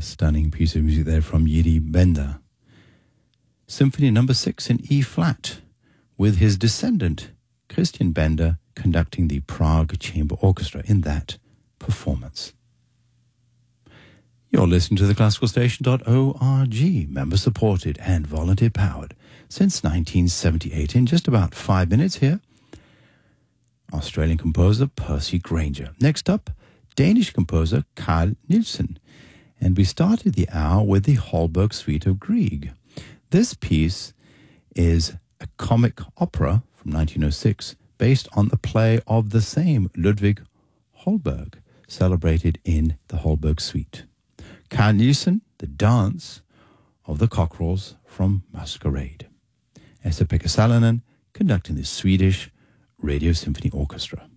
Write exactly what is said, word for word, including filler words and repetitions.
A stunning piece of music there from Yiri Benda. Symphony number six in E flat, with his descendant, Christian Benda, conducting the Prague Chamber Orchestra in that performance. You're listening to the classical station dot org, member-supported and volunteer-powered since nineteen seventy-eight. In just about five minutes here, Australian composer Percy Grainger. Next up, Danish composer Carl Nielsen. And we started the hour with the Holberg Suite of Grieg. This piece is a comic opera from nineteen oh six based on the play of the same Ludwig Holberg, celebrated in the Holberg Suite. Carl Nielsen, the dance of the cockerels from Masquerade. Esa-Pekka Salonen conducting the Swedish Radio Symphony Orchestra.